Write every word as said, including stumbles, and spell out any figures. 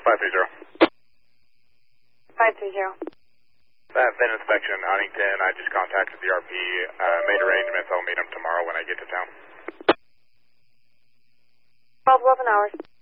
five three zero. five three zero. That VIN inspection in Huntington, I just contacted the R P, uh, made arrangements. I'll meet him tomorrow when I get to town. twelve, eleven hours.